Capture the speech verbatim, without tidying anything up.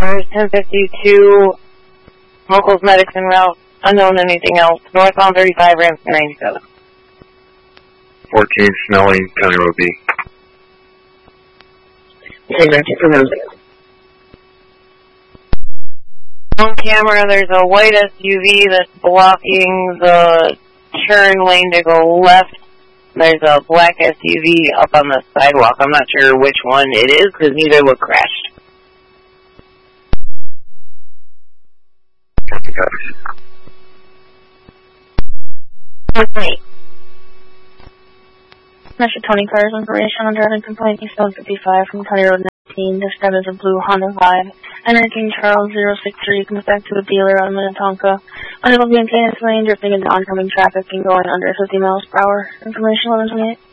Cars ten fifty-two, locals medics en route, unknown anything else. Northbound thirty-five, ramp ninety-seven. fourteen, Snelling, County Road B. On camera, there's a white S U V that's blocking the turn lane to go left. There's a black S U V up on the sidewalk. I'm not sure which one it is because neither look crashed. Okay. Metro twenty cars information on driving complaint eastbound fifty-five from County Road nineteen. Described as a blue Honda Vibe. Entering King Charles zero six three comes back to a dealer on Minnetonka. Unable to maintain its lane, drifting into oncoming traffic and going under fifty miles per hour. Information eleven twenty-eight.